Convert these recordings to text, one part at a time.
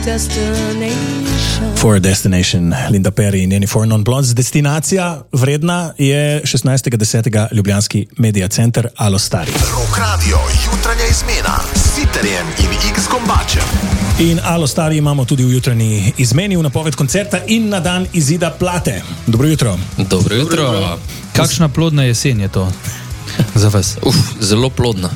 For Destination, Linda Perry in njeni Four Non Blondes. Destinacija vredna je 16.10. ljubljanski Media Center Alo Stari. Rock Radio, jutranja izmena s Siterjem in X Kombačem. In Alo Stari imamo tudi v jutranji izmeni, v napoved koncerta in na dan izida plate. Dobro jutro. Dobro jutro. Kakšna plodna jesen je to za vas? Zelo plodna.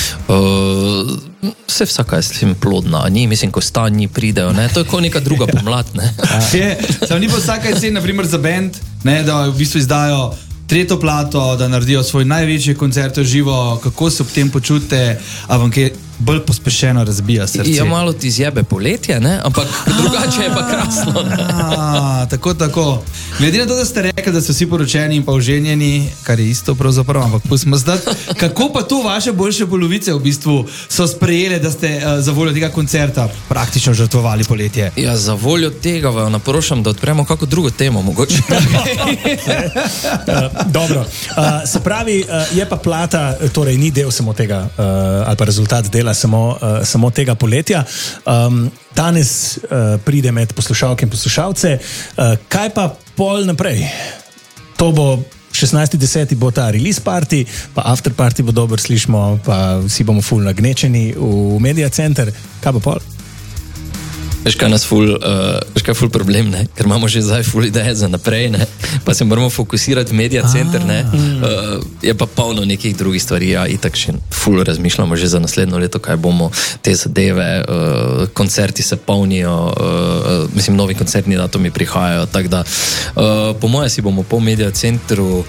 Vse vsaka je s tem plodna, ni, mislim, ko stanji pridejo, ne? To je kot neka druga pomlad, ne? Samo ni pa vsaka jesen, naprimer za band, ne, da v bistvu izdajo tretjo plato, da naredijo svoj največji koncert v živo, kako se ob tem počutite, a vam kaj bolj pospešeno razbija srce? Ja, malo ti zjebe poletje, ne? Ampak drugače je pa krasno, ne? Tako. Glede na to, da ste rekli, da so vsi poročeni in pa oženjeni, kar je isto pravzaprav, ampak pustimo zdaj, kako pa to vaše boljše polovice v bistvu so sprejele, da ste za voljo tega koncerta praktično žrtvovali poletje? Ja, za voljo tega vam naprošam, da odpremo kako drugo temo, mogoče. Dobro. Se pravi, je pa plata, torej ni del samo tega, ali pa rezultat dela samo tega poletja. Danes pride med poslušalke in poslušalce. Kaj pa pol naprej? To bo 16.10. bo ta release party, pa after party bo dober, slišimo, pa vsi bomo ful nagnečeni v Media Center. Kaj pa pol? Veš kaj nas ful problem, ne? Ker imamo že zdaj ful ideje za naprej, ne? Pa se moramo fokusirati v Media Center, ne? Je pa polno nekih drugih stvari, ja, itak še ful razmišljamo že za naslednjo leto, kaj bomo te zadeve, koncerti se polnijo, mislim, novi koncertni datumi prihajajo, tako da po moje si bomo po Media Centru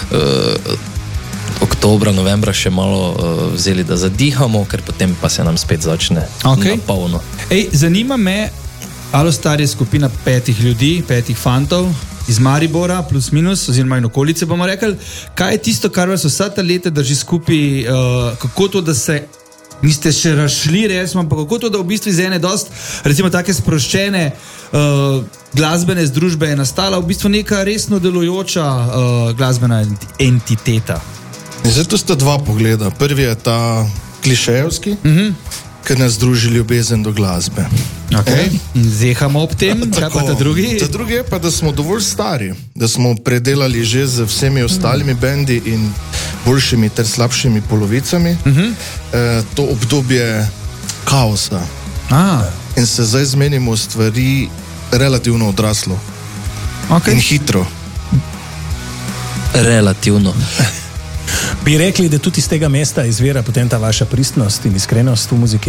oktobra, novembra še malo vzeli, da zadihamo, ker potem pa se nam spet začne na polno. Zanima me, Alo Stari je skupina 5 ljudi, 5 fantov iz Maribora, plus minus, oziroma in okolice bomo rekli. Kaj je tisto, kar vas vsa ta leta drži skupaj, kako to, da se niste še rašli, resmo, pa kako to, da v bistvu iz ene dost, recimo take sproščene glasbene združbe je nastala v bistvu neka resno delujoča glasbena entiteta? Zato sta dva pogleda. Prvi je ta klišejevski, ki nas druži ljubezen do glasbe. In zehamo ob tem, kaj pa ta drugi? Ta drugi je pa, da smo dovolj stari, da smo predelali že z vsemi ostalimi bendi in boljšimi ter slabšimi polovicami to obdobje kaosa. In se zdaj zmenimo stvari relativno odraslo. In hitro. Relativno. Bi rekli, da tudi iz tega mesta izvira potem ta vaša pristnost in iskrenost v muziki?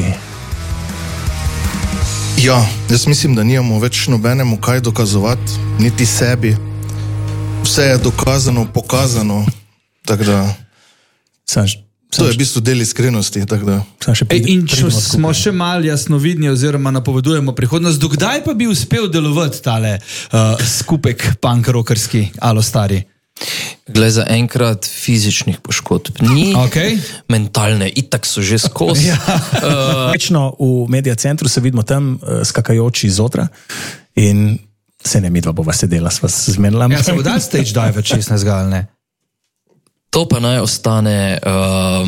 Ja, jaz mislim, da nimamo več nobenemu kaj dokazovati, niti sebi. Vse je dokazano, pokazano, tako da to je v bistvu del iskrenosti. In če smo še mal jasnovidni oziroma napovedujemo prihodnost, dokdaj pa bi uspel delovati tale skupek punk-rockerski Alo Stari? Glej, za enkrat fizičnih poškodb ni, mentalne, itak so že skozi. Večno v Media Centru se vidimo tam skakajoči zotra in se ne midva bova sedela, sva se zmenila. Ja, se bo dal stage dive 16. ali ne? To pa naj ostane